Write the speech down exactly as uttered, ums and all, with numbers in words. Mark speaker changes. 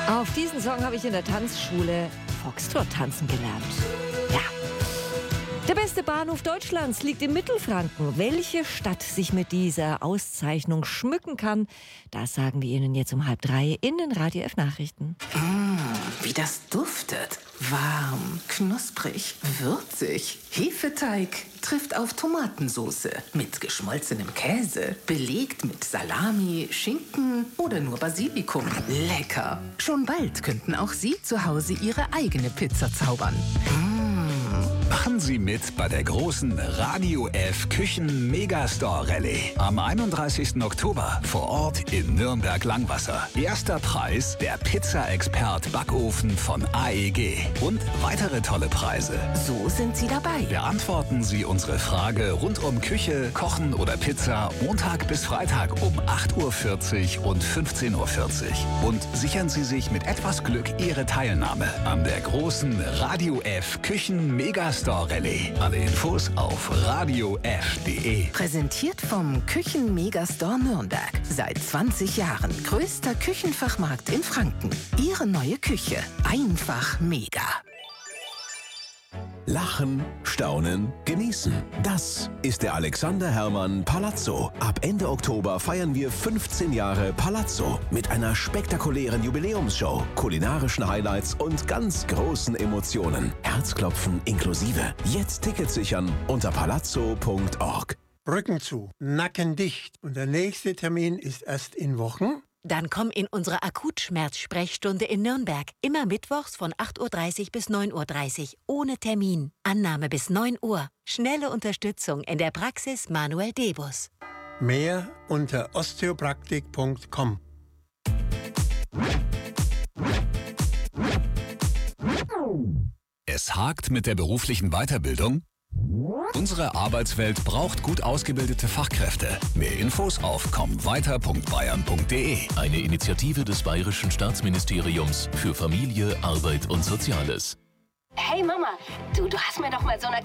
Speaker 1: Auf diesen Song habe ich in der Tanzschule Foxtrot tanzen gelernt. Ja. Der beste Bahnhof Deutschlands liegt im Mittelfranken. Welche Stadt sich mit dieser Auszeichnung schmücken kann, das sagen wir Ihnen jetzt um halb drei in den Radio F Nachrichten.
Speaker 2: Mmh, wie das duftet. Warm, knusprig, würzig. Hefeteig trifft auf Tomatensoße mit geschmolzenem Käse, belegt mit Salami, Schinken oder nur Basilikum. Lecker. Schon bald könnten auch Sie zu Hause Ihre eigene Pizza zaubern. Mmh.
Speaker 3: Machen Sie mit bei der großen Radio F Küchen Megastore Rallye am einunddreißigsten Oktober vor Ort in Nürnberg-Langwasser. Erster Preis der Pizza-Expert Backofen von A E G und weitere tolle Preise.
Speaker 2: So sind Sie dabei.
Speaker 3: Beantworten Sie unsere Frage rund um Küche, Kochen oder Pizza Montag bis Freitag um acht Uhr vierzig und fünfzehn Uhr vierzig. Und sichern Sie sich mit etwas Glück Ihre Teilnahme an der großen Radio F Küchen Megastore Rallye. Alle Infos auf radio f punkt de.
Speaker 2: Präsentiert vom Küchen Megastore Nürnberg. Seit zwanzig Jahren größter Küchenfachmarkt in Franken. Ihre neue Küche. Einfach mega.
Speaker 4: Lachen, staunen, genießen. Das ist der Alexander Herrmann Palazzo. Ab Ende Oktober feiern wir fünfzehn Jahre Palazzo mit einer spektakulären Jubiläumsshow, kulinarischen Highlights und ganz großen Emotionen. Herzklopfen inklusive. Jetzt Tickets sichern unter palazzo punkt org.
Speaker 5: Rücken zu, Nacken dicht. Und der nächste Termin ist erst in Wochen.
Speaker 6: Dann komm in unsere Akutschmerzsprechstunde in Nürnberg. Immer mittwochs von acht Uhr dreißig bis neun Uhr dreißig. Ohne Termin. Annahme bis neun Uhr. Schnelle Unterstützung in der Praxis Manuel Debus.
Speaker 5: Mehr unter osteopraktik punkt com.
Speaker 3: Es hakt mit der beruflichen Weiterbildung? Unsere Arbeitswelt braucht gut ausgebildete Fachkräfte. Mehr Infos auf komm weiter punkt bayern punkt de.
Speaker 7: Eine Initiative des Bayerischen Staatsministeriums für Familie, Arbeit und Soziales.
Speaker 8: Hey Mama, du, du hast mir doch mal so eine